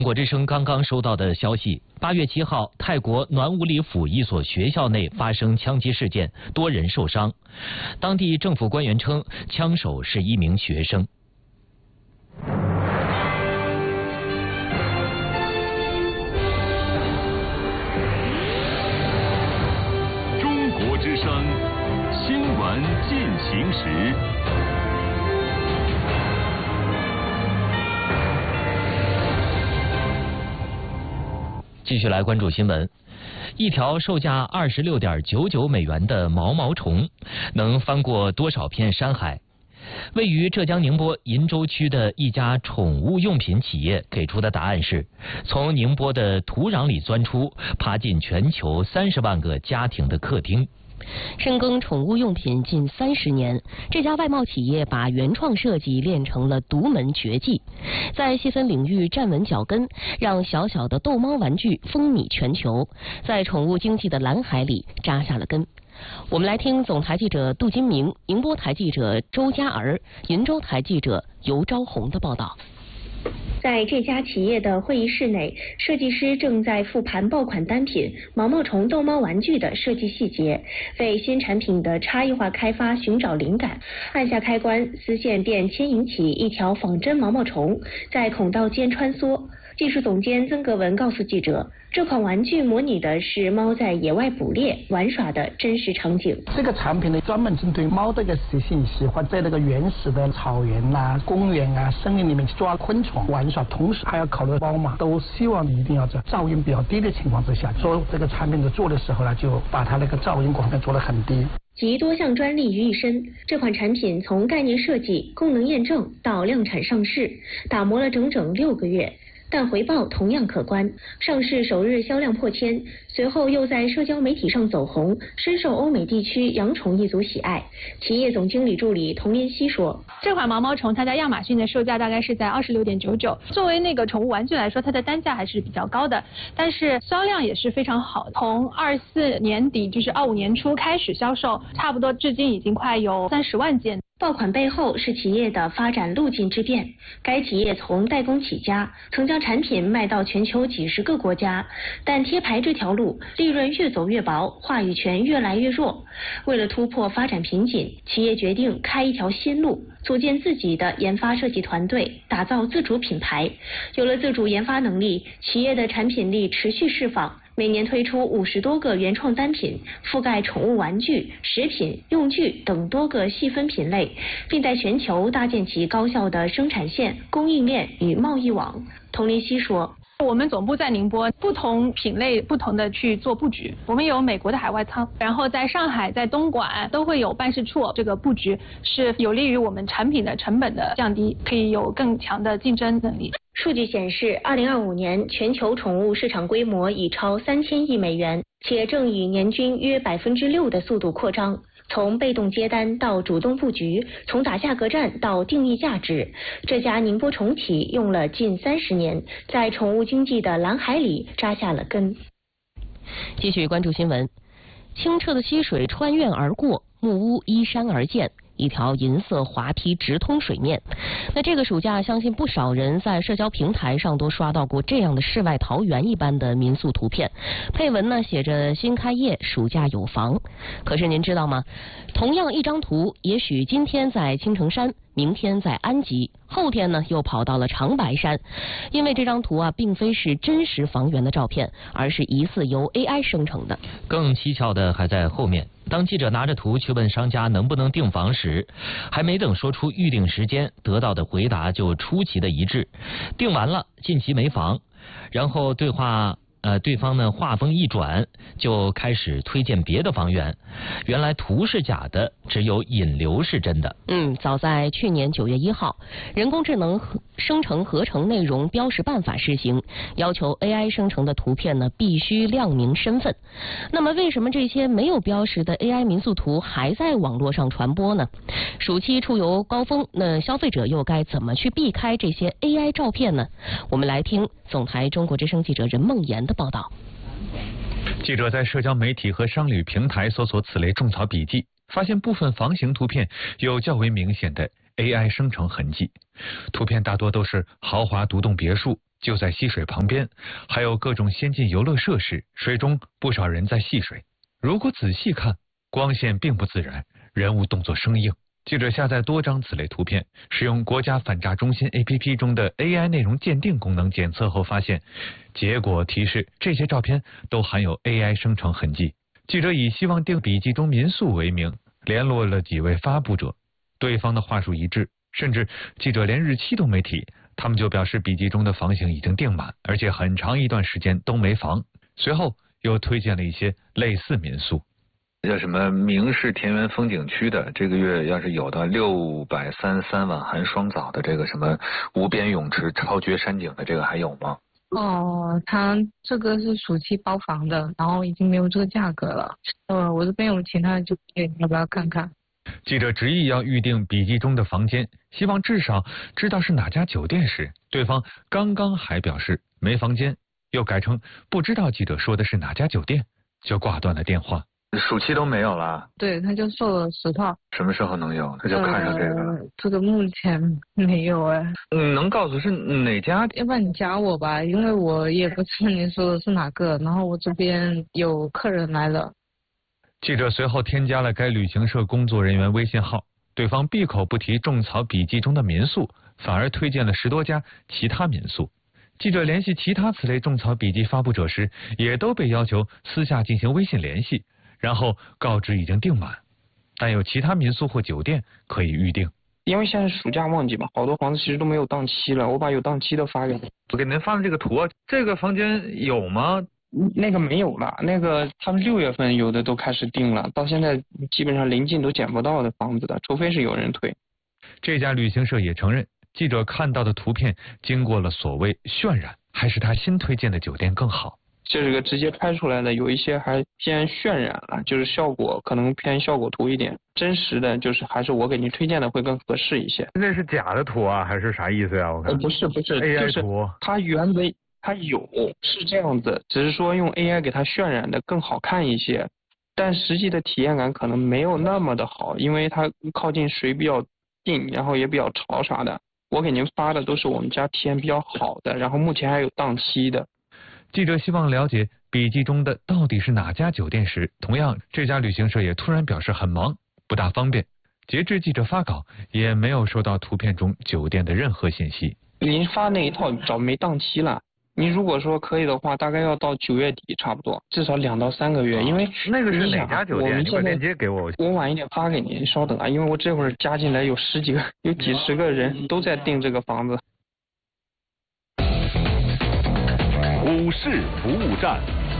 中国之声刚刚收到的消息，8月7号，泰国暖武里府一所学校内发生枪击事件，多人受伤。当地政府官员称，枪手是一名学生。 中国之声新闻进行时。 继续来关注新闻。一条售价26.99美元的毛毛虫，能翻过多少片山海？位于浙江宁波鄞州区的一家宠物用品企业给出的答案是：从宁波的土壤里钻出，爬进全球30万个家庭的客厅。 深耕宠物用品近30年，这家外贸企业把原创设计练成了独门绝技，在细分领域站稳脚跟，让小小的逗猫玩具风靡全球，在宠物经济的蓝海里扎下了根。我们来听总台记者杜金明、宁波台记者周佳儿、鄞州台记者尤昭红的报道。 在这家企业的会议室内，设计师正在复盘爆款单品毛毛虫逗猫玩具的设计细节，为新产品的差异化开发寻找灵感。按下开关，丝线便牵引起一条仿真毛毛虫，在孔道间穿梭。技术总监曾格文告诉记者，这款玩具模拟的是猫在野外捕猎玩耍的真实场景。 这个产品呢，专门针对猫的一个习性，喜欢在那个原始的草原啊、公园啊、森林里面去抓昆虫玩耍，同时还要考虑猫嘛，都希望一定要在噪音比较低的情况之下，所以这个产品的做的时候呢，就把它那个噪音管控做得很低。 集多项专利于一身，这款产品从概念设计、功能验证到量产上市，打磨了整整6个月。但回报同样可观，上市首日销量破千，随后又在社交媒体上走红，深受欧美地区养宠一族喜爱。企业总经理助理童连熙说：“ 这款毛毛虫它在亚马逊的售价大概是在26.99，作为那个宠物玩具来说，它的单价还是比较高的，但是销量也是非常好。从24年底就是25年初开始销售，差不多至今已经快有30万件。” 爆款背后是企业的发展路径之变。该企业从代工起家，曾将产品卖到全球几10个国家，但贴牌这条路利润越走越薄，话语权越来越弱。为了突破发展瓶颈，企业决定开一条新路，组建自己的研发设计团队，打造自主品牌。有了自主研发能力，企业的产品力持续释放。每年推出50多个原创单品，覆盖宠物玩具、食品、用具等多个细分品类，并在全球搭建起高效的生产线、供应链与贸易网。童连熙说：“ 我们总部在宁波，不同品类不同的去做布局。我们有美国的海外仓，然后在上海、在东莞都会有办事处。这个布局是有利于我们产品的成本的降低，可以有更强的竞争能力。” 数据显示，2025年全球宠物市场规模已超3000亿美元，且正以年均约6%的速度扩张。从被动接单到主动布局，从打价格战到定义价值，这家宁波宠企用了近30年，在宠物经济的蓝海里扎下了根。 继续关注新闻，清澈的溪水穿院而过，木屋依山而建。一条银色滑梯直通水面。那这个暑假，相信不少人在社交平台上都刷到过这样的世外桃源一般的民宿图片，配文呢写着新开业，暑假有房。可是您知道吗？同样一张图，也许今天在青城山，明天在安吉，后天呢又跑到了长白山，因为这张图啊并非是真实房源的照片，而是疑似由 AI 生成的。 更蹊跷的还在后面。当记者拿着图去问商家能不能订房时，还没等说出预订时间，得到的回答就出奇的一致：订完了，近期没房。然后对方呢话锋一转，就开始推荐别的房源。原来图是假的，只有引流是真的。 早在去年9月1号，人工智能生成合成内容标识办法施行，要求 AI 生成的图片呢必须亮明身份。那么为什么这些没有标识的 AI 民宿图还在网络上传播呢？暑期出游高峰，那消费者又该怎么去避开这些 AI 照片呢？我们来听总台中国之声记者任梦妍的报道。 记者在社交媒体和商旅平台搜索此类种草笔记，发现部分房型图片有较为明显的 AI 生成痕迹。图片大多都是豪华独栋别墅， 就在溪水旁边，还有各种先进游乐设施，水中不少人在戏水。如果仔细看，光线并不自然，人物动作生硬。记者下载多张此类图片，使用国家反诈中心 APP 中的 AI 内容鉴定功能检测后发现，结果提示这些照片都含有 AI 生成痕迹。记者以希望订笔记中民宿为名，联络了几位发布者，对方的话术一致，甚至记者连日期都没提，他们就表示笔记中的房型已经订满，而且很长一段时间都没房。随后又推荐了一些类似民宿。 叫什么明市田园风景区的，这个月要是有的633晚寒双澡的这个什么无边泳池超绝山景的，这个还有吗？ 哦，他这个是暑期包房的，然后已经没有这个价格了。我这边有其他的酒店，要不要看看？ 记者执意要预定笔记中的房间，希望至少知道是哪家酒店时，对方刚刚还表示没房间，又改成不知道记者说的是哪家酒店，就挂断了电话。 暑期都没有了？ 对，他就售了10套。 什么时候能有？他就看上这个了。 这个目前没有哎。 能告诉是哪家？ 要不然你加我吧，因为我也不知道你说的是哪个，然后我这边有客人来了。 记者随后添加了该旅行社工作人员微信号，对方闭口不提种草笔记中的民宿，反而推荐了10多家其他民宿。记者联系其他此类种草笔记发布者时，也都被要求私下进行微信联系，然后告知已经订满，但有其他民宿或酒店可以预定。 因为现在暑假旺季嘛，好多房子其实都没有档期了，我把有档期的发给你。 我给您发的这个图啊，这个房间有吗？ 那个没有了，那个他们6月份有的都开始订了，到现在基本上临近都捡不到的房子的，除非是有人退。 这家旅行社也承认，记者看到的图片经过了所谓渲染，还是他新推荐的酒店更好。 这个直接拍出来的有一些还偏渲染了，就是效果可能偏效果图一点，真实的就是还是我给您推荐的会更合适一些。 那是假的图啊，还是啥意思呀？我看不是 AI 图， 它原本它有是这样子，只是说用 AI 给它渲染的更好看一些，但实际的体验感可能没有那么的好，因为它靠近水比较近，然后也比较潮啥的。我给您发的都是我们家体验比较好的，然后目前还有档期的。 记者希望了解笔记中的到底是哪家酒店时，同样这家旅行社也突然表示很忙，不大方便。截至记者发稿，也没有收到图片中酒店的任何信息。 您发那一套早没档期了，您如果说可以的话，大概要到9月底差不多，至少2到3个月。因为那个是哪家酒店？你把链接给我。 我晚一点发给您，稍等啊，因为我这会儿加进来有10几个，有几十个人都在订这个房子。 股市服务站，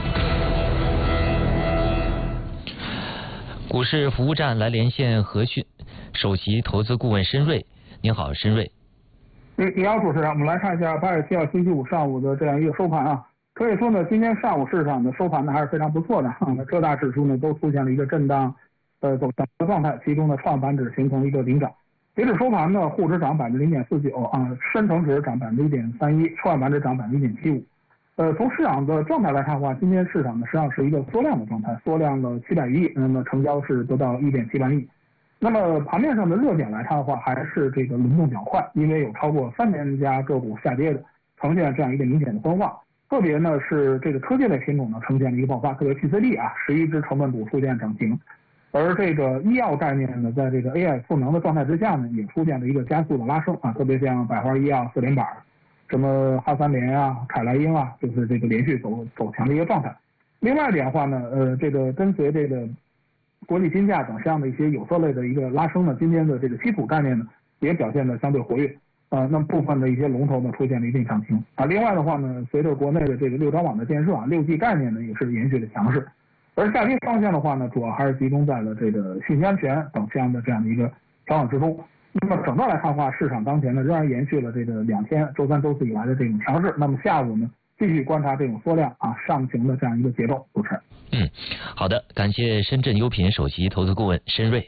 股市服务站来连线和讯首席投资顾问申瑞。您好，申瑞。 你好，主持人，我们来看一下8月7号星期五上午的这样一个收盘啊。可以说呢，今天上午市场的收盘呢还是非常不错的啊。各大指数呢都出现了一个震荡走涨的状态，其中呢创板指形成一个领涨。截止收盘呢，沪指涨0.49%啊，深成指涨1.31%，创业板指涨1.75%。从市场的状态来看的话，今天市场呢实际上是一个缩量的状态，缩量了700余亿，那么成交是得到1.78亿。那么盘面上的热点来看的话，还是这个轮动较快，因为有超过3000家个股下跌的，呈现这样一个明显的分化。特别呢是这个科技类品种呢呈现了一个爆发，特别 PCB 啊，11只成分股出现涨停。而这个医药概念呢，在这个 AI 赋能的状态之下呢，也出现了一个加速的拉升啊，特别像百花医药、4连板。什么哈三联啊、凯莱英啊，就是这个连续走强的一个状态。另外一点的话呢，这个跟随这个国际金价等这样的一些有色类的一个拉升呢，今天的这个稀土概念呢也表现得相对活跃。那么部分的一些龙头呢出现了一定涨停啊。另外的话呢，随着国内的这个6张网的建设啊，6G 概念呢也是延续的强势。而下跌方向的话呢，主要还是集中在了这个信息安全等这样的一个调整之中。那么整个来看的话，市场当前呢仍然延续了这个2天周3、周4以来的这种强势。那么下午呢，继续观察这种缩量啊上行的这样一个节奏。主持人， 好的，感谢深圳优品首席投资顾问申瑞。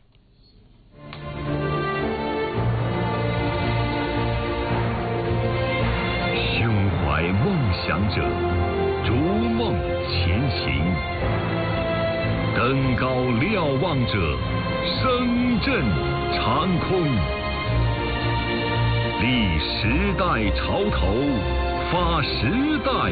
胸怀梦想者，逐梦前行；登高瞭望者，声震长空。历时代潮头， 发时代。